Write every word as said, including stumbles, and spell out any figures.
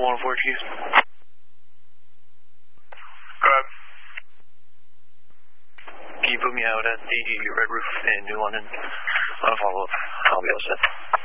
one oh four Keys. Go ahead. Can you put me out at the Red Roof in New London? On a follow-up. I'll be all set.